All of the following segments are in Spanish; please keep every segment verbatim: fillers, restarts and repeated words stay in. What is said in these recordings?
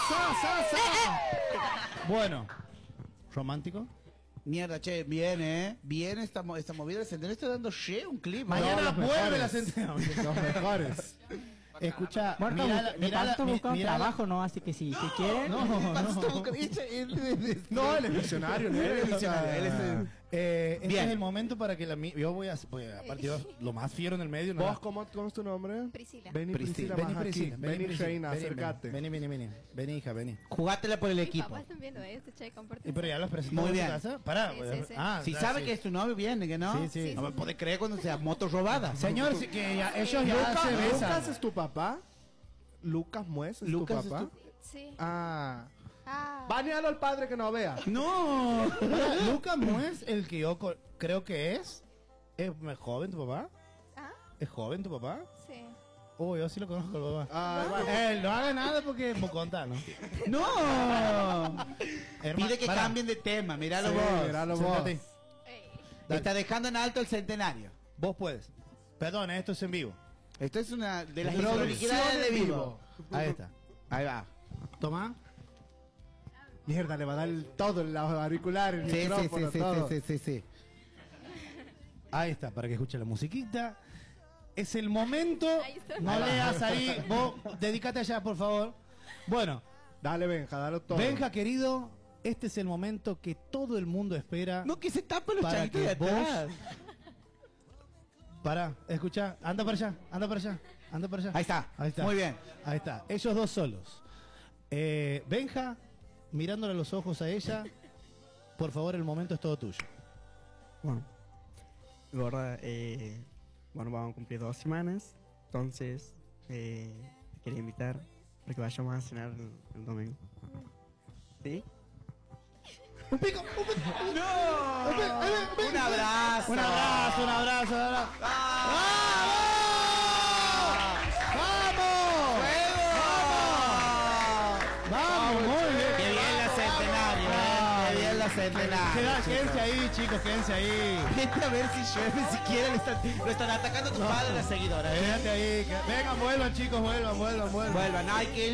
sa, sa, sa. Bueno, ¿romántico? Mierda, che, bien, ¿eh? Bien esta, mo- esta movida del centenario. Está dando che un clima. Mañana los vuelve mejores. la centenario. Los mejores. Escucha, Bueno, mira, estamos- de mira, paso estamos buscando mira, trabajo, ¿no? Así que si, si quieren. No, no. No, él es visionario, ¿no? Él es visionario, él es el- Eh, este Bien. es el momento para que la mi- yo voy a, voy a partir lo más fiero en el medio. ¿no? ¿Vos cómo, cómo es tu nombre? Priscila. Vení, Priscila, Vení, más Priscila, aquí. vení, Vení, Priscila, Reina, vení, acércate. Vení, vení, vení. Vení, hija, vení. Jugátela por el Mis equipo. papás están viendo esto, che, comparten. Y pero ya los presentó Muy en tu bien. casa. Pará. Sí, pues, sí, sí. Ah, Si ya, sabe sí. que es tu novio, viene, que no. Sí, sí. No me puede creer cuando sea moto robada. Señor, sí, que ya, ellos ya Lucas, se besan. Lucas es tu papá. Lucas Muez es Lucas tu es papá. Sí. Ah. Ah. Banealo al padre que no vea. No. Pará, Lucas no es el que yo co- creo que es. ¿Es joven tu papá? Ah, ¿Es joven tu papá? sí. Oh, yo sí lo conozco al papá. Ah, bueno. Eh, no haga nada porque me conta, ¿no? ¡No! Herma- Pide que pará. cambien de tema, miralo Sí, vos. miralo vos. Siéntate. Ey. Dale. Está dejando en alto el centenario. Vos puedes. Perdón, esto es en vivo. Esto es una de las Producción historicidades de en vivo. vivo. Ahí está. Ahí va. Toma. Mierda, le va a dar el- todo, los auriculares, el Sí, sí, sí, micrófono, sí, todo. sí, sí, sí. Ahí está, para que escuche la musiquita. Es el momento. Ahí está. No leas ahí. Vos, dedícate allá, por favor. Bueno, Dale, Benja, dale todo. Benja, querido, este es el momento que todo el mundo espera. No, que se tapen los Para changuitos de que vos- atrás. Pará, escucha, anda para allá, anda para allá, anda para allá. Ahí está, Ahí está. muy bien. Ahí está, ellos dos solos. Eh, Benja, mirándole a los ojos a ella, por favor, el momento es todo tuyo. Bueno, gorda, eh, bueno, vamos a cumplir dos semanas. Entonces, eh, te quería invitar para que vayamos a cenar el, el domingo. ¿Sí? Un pico, un pico. ¡No! Un abrazo. Un abrazo, un abrazo, un abrazo. ¡Vamos! ¡Vamos! ¡Vamos! Muy bien. ¡Qué bien la centenario! eh. ¡Qué bien la centenario! Queda- chicos. Quédense ahí, chicos, quédense ahí. Vete a ver si llueve siquiera. Le están, lo están atacando a tus padres las seguidoras. ¿eh? Quédate ahí. que- Vengan, vuelvan, chicos, vuelvan, vuelvan, vuelvan. Vuelvan. ¡Ay, qué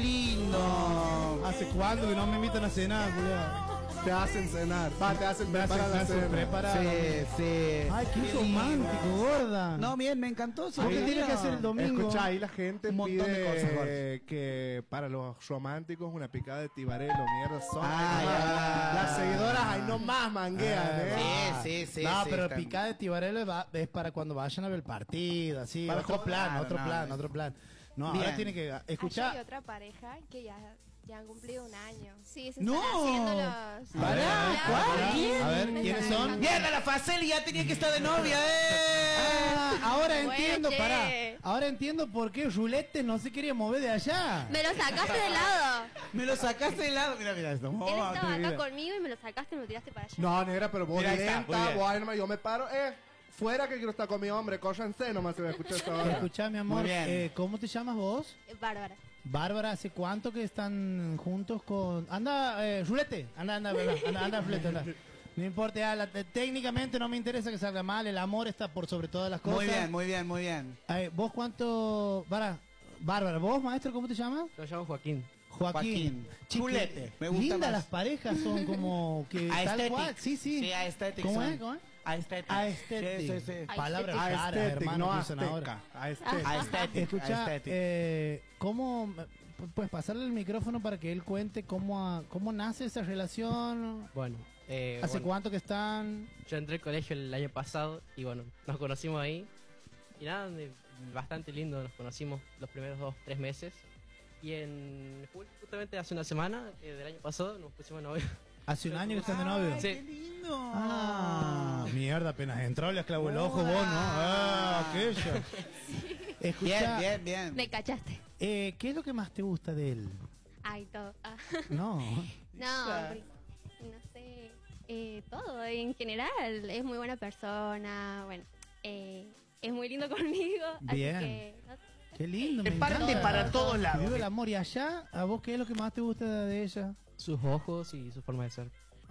lindo! ¿Hace cuándo que no me invitan a cenar, culiao? Te hacen cenar. Va, te hacen Me hacen- preparar me la hacen cena. preparar. Sí, sí. Ay, qué romántico, gorda. No, bien, me encantó. ¿Vos qué tienes que hacer el domingo? Escucha, ahí la gente Un montón de pide cosas, Jorge. que para los románticos una picada de tibarelo, mierda, son. Ay, ay. Las seguidoras ahí nomás manguean, Ah, ¿eh? Sí, sí, sí. No, sí, pero está- picada de tibarelo va- es para cuando vayan a ver el partido, así. Para otro jugar- plan, claro, otro no, plan, no. otro plan. No, Bien. ahora tiene que Allá escuchar. hay otra pareja que ya, ya han cumplido un año. Sí, se ¡No! están haciendo los... A ver, a ver, Claro. ¿cuál? ¿Quién? A ver, Me ¿quiénes están son? dejando. ¡Mierda, la Faceli ya tenía que estar de novia! ¡Eh! Ah, ahora Bueno, entiendo, che. pará. Ahora entiendo por qué Rulete no se quería mover de allá. Me lo sacaste de lado. Me lo sacaste de lado. Mira, mira esto. Él Oh, estaba mira. acá conmigo y me lo sacaste y me lo tiraste para allá. No, negra, pero vos Mira, ahí está, lenta, muy bien. vos ahí nomás, yo me paro, eh, fuera que quiero estar con mi hombre, córranse nomás se va a escuchar esta hora. Escuchá, mi amor, Muy bien. eh, ¿cómo te llamas vos? Eh, Bárbara. Bárbara, ¿hace cuánto que están juntos con...? Anda, eh, Rulete, anda, anda, anda, anda, anda, Rulete, anda. No importa, ya, la- técnicamente no me interesa que salga mal, el amor está por sobre todas las cosas. Muy bien, muy bien, muy bien. Eh, ¿Vos cuánto...? Bárbara, Bárbara, ¿vos, maestro, cómo te llamas? Yo llamo Joaquín. Joaquín. Joaquín. Chique, Chulete, me gusta lindas más. las parejas, son como que tal Aesthetic. cual. Sí, sí. Sí, aesthetic ¿Cómo son. es? ¿Cómo es? Aesthetic. Aesthetic. Sí, sí, sí. Palabras Aesthetic. caras, Aesthetic, hermano, no que usan azteca. ahora. Aesthetic. Aesthetic. Escucha, Aesthetic. eh, ¿cómo, pues pasarle el micrófono para que él cuente cómo, a- cómo nace esa relación? Bueno, eh, ¿Hace bueno, cuánto que están? yo entré al colegio el año pasado y bueno, nos conocimos ahí. Y nada, de- bastante lindo, nos conocimos los primeros dos, tres meses. Y en ju- justamente hace una semana eh, del año pasado nos pusimos novios. ¿Hace un año que están de novio? Sí. ¡Qué lindo! Ah, mierda, apenas entró, le clavó el ojo vos, ¿no? Ah, aquello. Escucha, Bien, bien, bien. Me cachaste. eh, ¿qué es lo que más te gusta de él? Ay, todo. Ah. No. No, hombre, no sé. Eh, todo en general. Es muy buena persona. Bueno, eh, es muy lindo conmigo. Bien. Así que. no sé. Qué lindo, me Es parte encanta. para todos lados. Vive el amor. Y allá, ¿a vos qué es lo que más te gusta de ella? Sus ojos y su forma de ser.